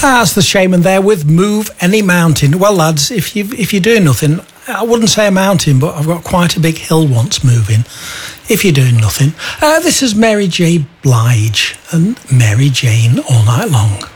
That's the Shaman there with Move Any Mountain. Well, lads, if you're doing nothing, I wouldn't say a mountain, but I've got quite a big hill once moving. If you're doing nothing. This is Mary J. Blige and Mary Jane All Night Long.